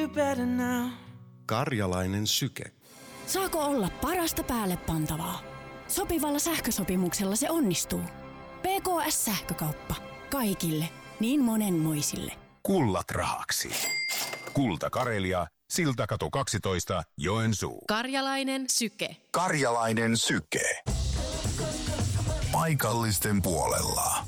you better now. Karjalainen syke. Saako olla parasta päälle pantavaa? Sopivalla sähkösopimuksella se onnistuu. PKS-sähkökauppa. Kaikille. Niin monenmoisille. Kullat rahaksi. Kulta Karelia, Siltakatu 12, Joensuu. Karjalainen syke. Karjalainen syke. Paikallisten puolella.